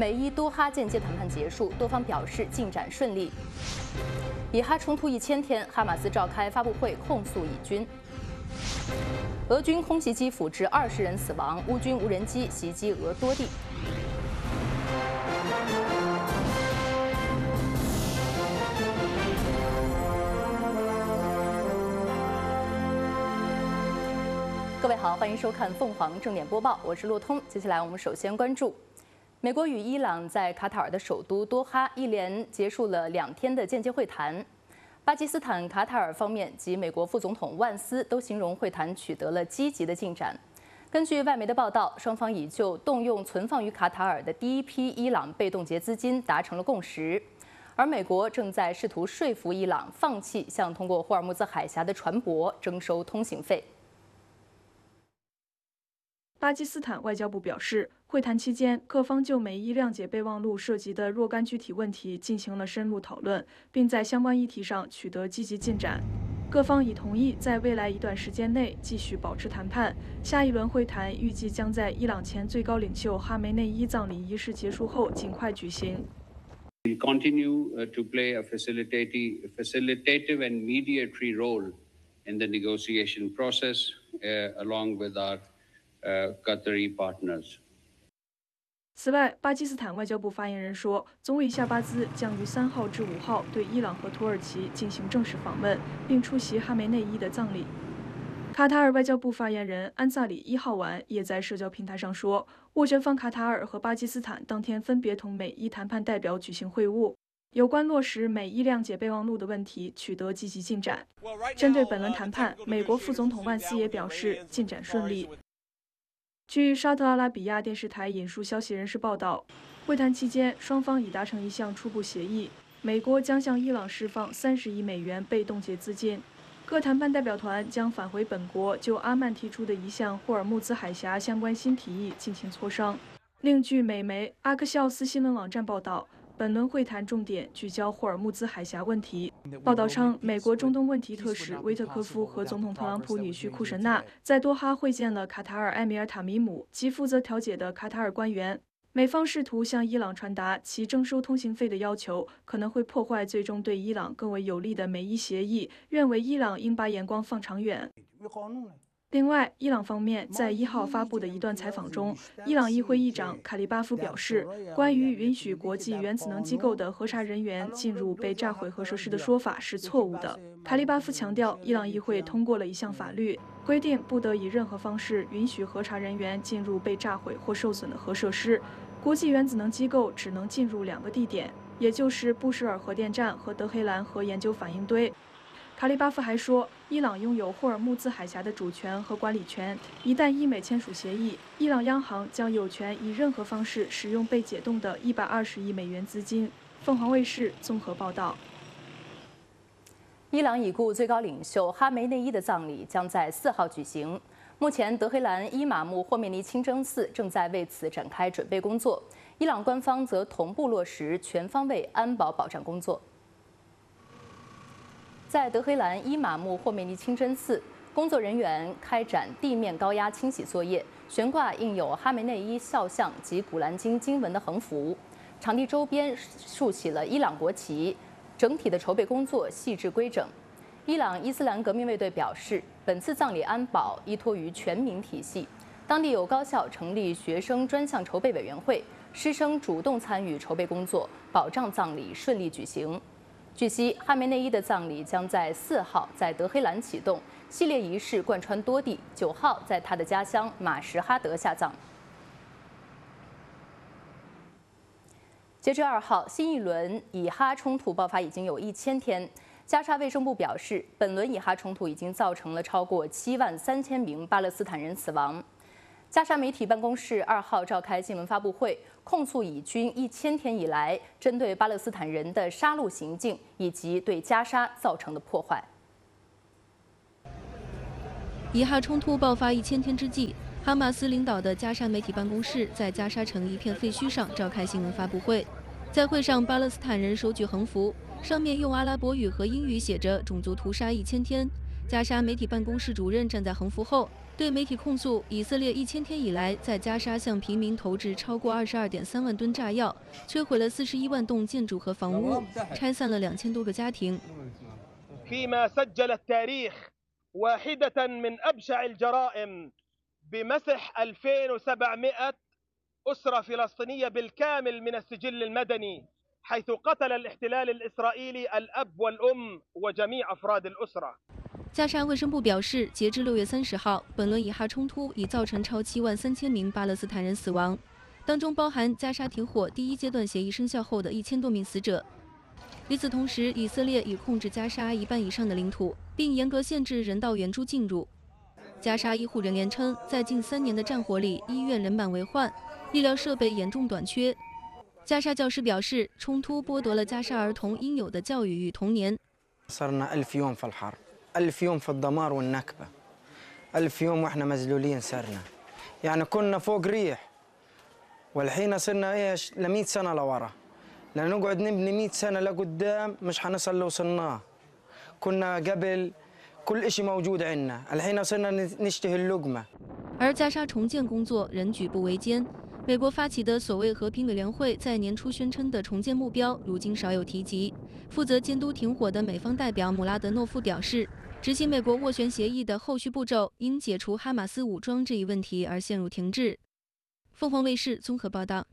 美伊多哈间接谈判结束，多方表示进展顺利。以哈冲突1000天，哈马斯召开发布会控诉以军。俄军空袭基辅致20人死亡，乌军无人机袭击俄多地。各位好，欢迎收看凤凰正点播报，我是骆通。接下来我们首先关注，美国与伊朗在卡塔尔的首都多哈一连结束了2天的间接会谈。巴基斯坦、卡塔尔方面及美国副总统万斯都形容会谈取得了积极的进展。根据外媒的报道，双方已就动用存放于卡塔尔的第一批伊朗被冻结资金达成了共识，而美国正在试图说服伊朗放弃向通过霍尔木兹海峡的船舶征收通行费。 巴基斯坦外交部表示，会谈期间，各方就美伊谅解备忘录涉及的若干具体问题进行了深入讨论，并在相关议题上取得积极进展。各方已同意在未来一段时间内继续保持谈判。下一轮会谈预计将在伊朗前最高领袖哈梅内伊葬礼仪式结束后尽快举行。 We continue to play a facilitative and mediatory role in the negotiation process, along with our Qatari partners. 此外，巴基斯坦外交部发言人说，总理夏巴兹将于3号至5号对伊朗和土耳其进行正式访问，并出席哈梅内伊的葬礼。卡塔尔外交部发言人安萨里1号晚也在社交平台上说，斡旋方卡塔尔和巴基斯坦当天分别同美伊谈判代表举行会晤，有关落实美伊谅解备忘录的问题取得积极进展。针对本轮谈判，美国副总统万斯也表示进展顺利。据沙特阿拉比亚电视台引述消息人士报道，会谈期间，双方已达成一项初步协议，美国将向伊朗释放30亿美元被冻结资金。各谈判代表团将返回本国，就阿曼提出的一项霍尔木兹海峡相关新提议进行磋商。另据美媒阿克肖斯新闻网站报道，本轮会谈重点聚焦霍尔木兹海峡问题。报道称，美国中东问题特使威特科夫和总统特朗普女婿库什纳在多哈会见了卡塔尔埃米尔塔米姆及负责调解的卡塔尔官员。美方试图向伊朗传达其征收通行费的要求可能会破坏最终对伊朗更为有利的美伊协议，认为伊朗应把眼光放长远。另外，伊朗方面在1号发布的一段采访中，伊朗议会议长卡利巴夫表示，关于允许国际原子能机构的核查人员进入被炸毁核设施的说法是错误的。卡利巴夫强调，伊朗议会通过了一项法律，规定不得以任何方式允许核查人员进入被炸毁或受损的核设施。国际原子能机构只能进入2个地点，也就是布什尔核电站和德黑兰核研究反应堆。卡利巴夫还说，伊朗拥有霍尔木兹海峡的主权和管理权。一旦伊美签署协议，伊朗央行将有权以任何方式使用被解冻的120亿美元资金。凤凰卫视综合报道。 伊朗已故最高领袖哈梅内伊的葬礼将在4号举行。目前，德黑兰伊玛目霍梅尼清真寺正在为此展开准备工作，伊朗官方则同步落实全方位安保保障工作。在德黑兰伊玛目霍梅尼清真寺，工作人员开展地面高压清洗作业，悬挂印有哈梅内伊肖像及古兰经经文的横幅，场地周边竖起了伊朗国旗，整体的筹备工作细致规整。伊朗伊斯兰革命卫队表示，本次葬礼安保依托于全民体系，当地有高校成立学生专项筹备委员会，师生主动参与筹备工作，保障葬礼顺利举行。据悉，哈梅内伊的葬礼将在4号在德黑兰启动，系列仪式贯穿多地，9号在他的家乡马什哈德下葬。截至2号，新一轮以哈冲突爆发已经有1000天。加沙卫生部表示，本轮以哈冲突已经造成了超过73000名巴勒斯坦人死亡。加沙媒体办公室2号召开新闻发布会，控诉以军1000天以来针对巴勒斯坦人的杀戮行径以及对加沙造成的破坏。 以哈冲突爆发1000天之际，哈马斯领导的加沙媒体办公室在加沙城一片废墟上召开新闻发布会。在会上，巴勒斯坦人手举横幅，上面用阿拉伯语和英语写着“种族屠杀1000天”。加沙媒体办公室主任站在横幅后，对对媒体控诉，以色列1000天以来在加沙向平民投掷超过22.3万吨炸药，摧毁了41万栋建筑和房屋，拆散了2000多个家庭。 فيما سجل التاريخ واحدة من أبشع الجرائم بمسح 2700 أسرة فلسطينية بالكامل من السجل المدني حيث قتل الاحتلال الإسرائيلي الأب والأم وجميع أفراد الأسرة。 加沙卫生部表示，截至6月30号，本轮以哈冲突已造成超73000名巴勒斯坦人死亡，当中包含加沙停火第1阶段协议生效后的1000多名死者。与此同时，以色列已控制加沙1半以上的领土，并严格限制人道援助进入。加沙医护人员称，在近3年的战火里，医院人满为患，医疗设备严重短缺。加沙教师表示，冲突剥夺了加沙儿童应有的教育与童年。 1000 يوم في الدمار والنكبة 1000 يوم واحنا مذلولين صرنا يعني كنا فوق ريح والحين صرنا ايش ل100 سنة لورا لنقعد نبني 100 سنة لقدام مش حنصل اللي وصلناه كنا قبل كل شيء موجود عندنا الحين صرنا نشتهي اللقمة。 而加沙重建工作仍举步维艰。美国发起的所谓和平委员会在年初宣称的重建目标，如今少有提及。负责监督停火的美方代表姆拉德诺夫表示，执行美国斡旋协议的后续步骤因解除哈马斯武装这一问题而陷入停滞。凤凰卫视综合报道。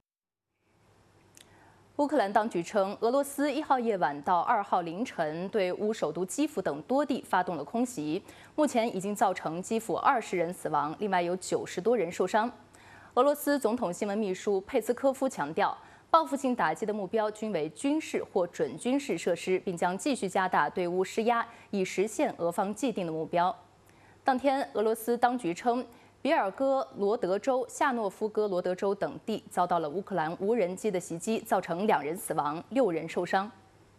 乌克兰当局称，俄罗斯1号夜晚到2号凌晨对乌首都基辅等多地发动了空袭，目前已经造成基辅20人死亡，另外有90多人受伤。俄罗斯总统新闻秘书佩斯科夫强调，报复性打击的目标均为军事或准军事设施，并将继续加大对乌施压，以实现俄方既定的目标。当天，俄罗斯当局称，别尔哥罗德州、夏诺夫哥罗德州等地遭到了乌克兰无人机的袭击，造成2人死亡，6人受伤。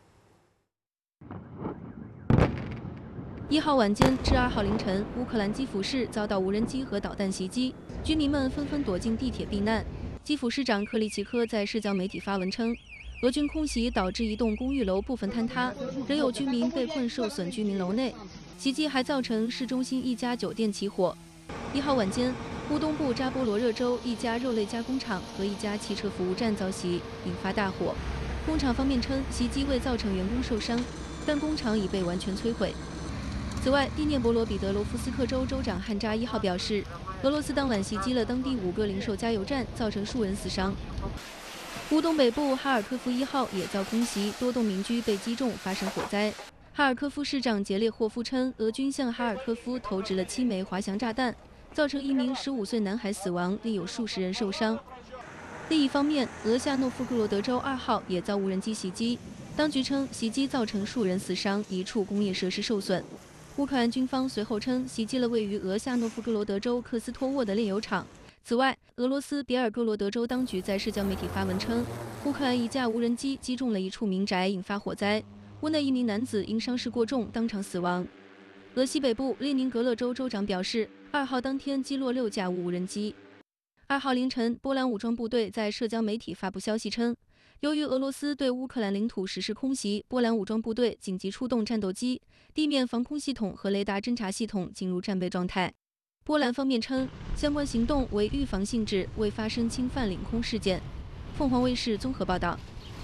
1号晚间至2号凌晨，乌克兰基辅市遭到无人机和导弹袭击，居民们纷纷躲进地铁避难。基辅市长克里奇科在社交媒体发文称，俄军空袭导致一栋公寓楼部分坍塌，仍有居民被困受损居民楼内。袭击还造成市中心一家酒店起火。1号晚间，乌东部扎波罗热州一家肉类加工厂和一家汽车服务站遭袭，引发大火。工厂方面称，袭击未造成员工受伤，但工厂已被完全摧毁。此外，第聂伯罗彼得罗夫斯克州州长汉扎1号表示，俄罗斯当晚袭击了当地5个零售加油站，造成数人死伤。乌东北部哈尔科夫1号也遭空袭，多栋民居被击中，发生火灾。哈尔科夫市长杰列霍夫称，俄军向哈尔科夫投掷了7枚滑翔炸弹，造成1名15岁男孩死亡，另有数十人受伤。另一方面，俄夏诺夫哥罗德州2号也遭无人机袭击，当局称袭击造成数人死伤，1处工业设施受损。乌克兰军方随后称，袭击了位于俄夏诺夫哥罗德州克斯托沃的炼油厂。此外，俄罗斯别尔哥罗德州当局在社交媒体发文称，乌克兰一架无人机击中了一处民宅，引发火灾，屋内1名男子因伤势过重当场死亡。俄西北部列宁格勒州州长表示，2号当天击落6架无人机。2号凌晨，波兰武装部队在社交媒体发布消息称，由于俄罗斯对乌克兰领土实施空袭，波兰武装部队紧急出动战斗机、地面防空系统和雷达侦察系统进入战备状态。波兰方面称，相关行动为预防性质，未发生侵犯领空事件。凤凰卫视综合报道。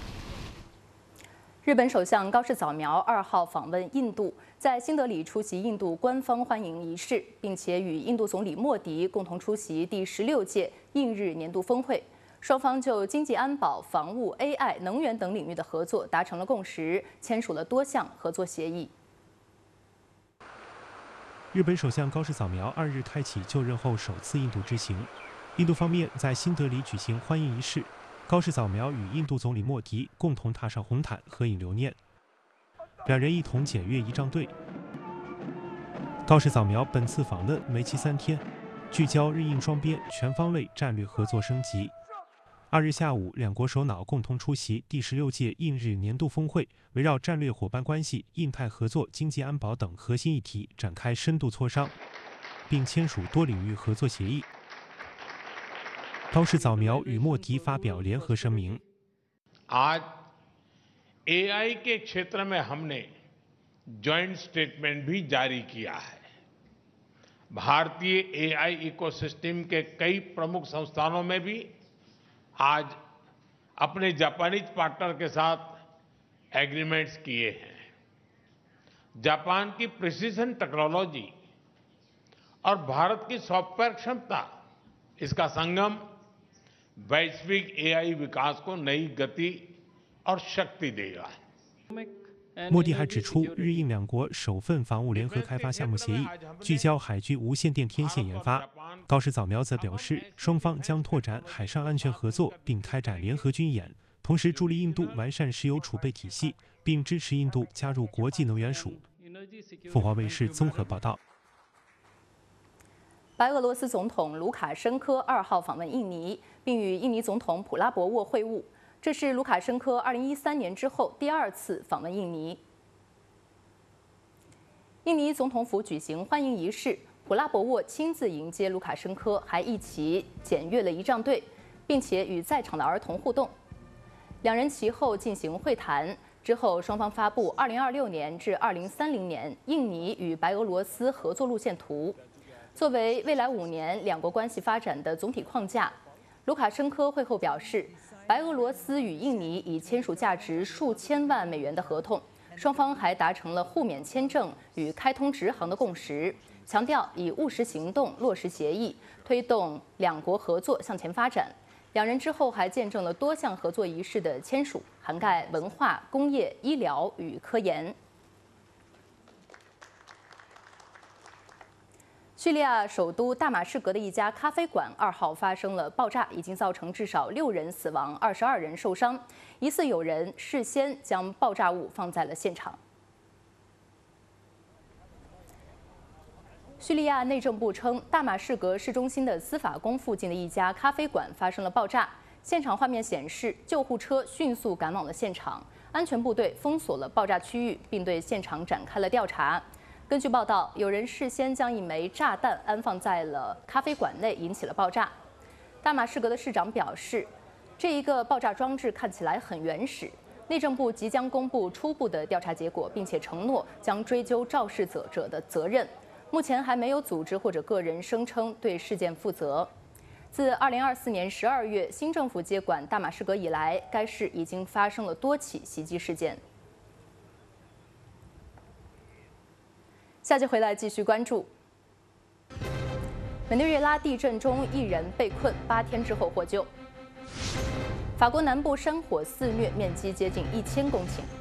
日本首相高市早苗2号访问印度，在新德里出席印度官方欢迎仪式，并且与印度总理莫迪共同出席第16届印日年度峰会。双方就经济安保、防务、AI、能源等领域的合作达成了共识，签署了多项合作协议。 日本首相高市早苗2日开启就任后首次印度之行，印度方面在新德里举行欢迎仪式，高市早苗与印度总理莫迪共同踏上红毯合影留念，两人一同检阅仪仗队。高市早苗本次访问为期3天，聚焦日印双边全方位战略合作升级。2日下午，两国首脑共同出席第16届印日年度峰会，围绕战略伙伴关系、印太合作、经济安保等核心议题展开深度磋商，并签署多领域合作协议。高市早苗与莫迪发表联合声明。 आज AI के क्षेत्र में हमने joint statement भी जारी किया है। भारतीय एआई इकोसिस्टम के कई प्रमुख संस्थानों में भी आज अपने जापानीज पार्टनर के साथ एग्रीमेंट्स किए हैं। जापान की प्रिसीजन टेक्नोलॉजी और भारत की सॉफ्टवेयर क्षमता, इसका संगम वैश्विक एआई विकास को नई गति और शक्ति देगा। 莫迪还指出，日印两国首份防务联合开发项目协议聚焦海军无线电天线研发。高市早苗则表示，双方将拓展海上安全合作，并开展联合军演，同时助力印度完善石油储备体系，并支持印度加入国际能源署。凤凰卫视综合报道。 白俄罗斯总统卢卡申科2号访问印尼，并与印尼总统普拉博沃会晤。这是卢卡申科2013年之后第2次访问印尼。印尼总统府举行欢迎仪式，普拉博沃亲自迎接卢卡申科，还一起检阅了仪仗队，并且与在场的儿童互动。两人其后进行会谈，之后双方发布2026年至2030年印尼与白俄罗斯合作路线图，作为未来5年两国关系发展的总体框架。卢卡申科会后表示，白俄罗斯与印尼已签署价值数千万美元的合同，双方还达成了互免签证与开通直航的共识，强调以务实行动落实协议，推动两国合作向前发展。两人之后还见证了多项合作仪式的签署，涵盖文化、工业、医疗与科研。叙利亚首都大马士革的一家咖啡馆2号发生了爆炸，已经造成至少6人死亡，22人受伤，疑似有人事先将爆炸物放在了现场。叙利亚内政部称，大马士革市中心的司法宫附近的一家咖啡馆发生了爆炸，现场画面显示，救护车迅速赶往了现场，安全部队封锁了爆炸区域，并对现场展开了调查。根据报道，有人事先将一枚炸弹安放在了咖啡馆内，引起了爆炸。大马士革的市长表示，这一个爆炸装置看起来很原始。内政部即将公布初步的调查结果，并且承诺将追究肇事者的责任。目前还没有组织或者个人声称对事件负责。自2024年12月新政府接管大马士革以来，该市已经发生了多起袭击事件。下集回来继续关注。委内瑞拉地震中1人被困8天之后获救。法国南部山火肆虐，面积接近1000公顷。